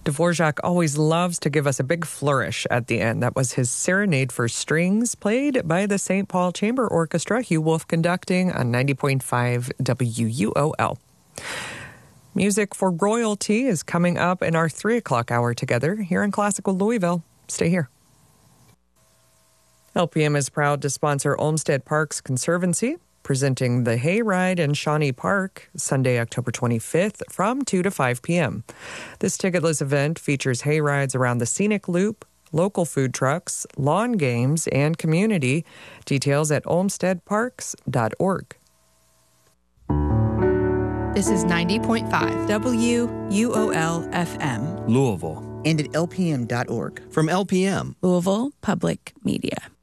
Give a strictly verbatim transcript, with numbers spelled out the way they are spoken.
Dvorak always loves to give us a big flourish at the end. That was his Serenade for Strings, played by the Saint Paul Chamber Orchestra, Hugh Wolf conducting on ninety point five W U O L. Music for Royalty is coming up in our three o'clock hour together here in Classical Louisville. Stay here. L P M is proud to sponsor Olmsted Parks Conservancy, presenting the Hayride in Shawnee Park, Sunday, October twenty-fifth from two to five p.m. This ticketless event features hayrides around the scenic loop, local food trucks, lawn games, and community. Details at olmsted parks dot org. This is ninety point five W U O L F M. Louisville. And at L P M dot org. From L P M. Louisville Public Media.